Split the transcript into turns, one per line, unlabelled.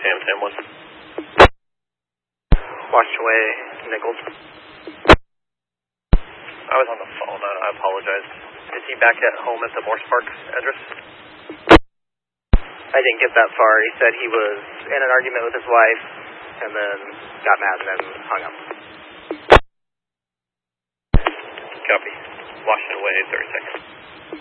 Sam 1.
Washaway, Nichols.
I was on the phone. I apologize. Is he back at home at the Morse Park address?
I didn't get that far. He said he was in an argument with his wife and then got mad and then hung up.
Copy. Washington Way, 30 seconds.